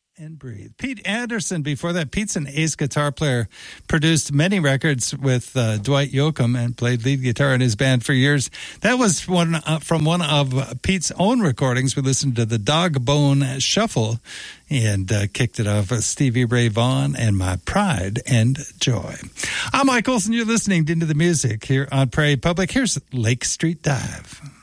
and breathe. Pete Anderson, before that, Pete's an ace guitar player, produced many records with Dwight Yoakam and played lead guitar in his band for years. That was from one of Pete's own recordings. We listened to the Dog Bone Shuffle and kicked it off with Stevie Ray Vaughan and My Pride and Joy. I'm Mike Olson. You're listening to Into the Music here on Prairie Public. Here's Lake Street Dive.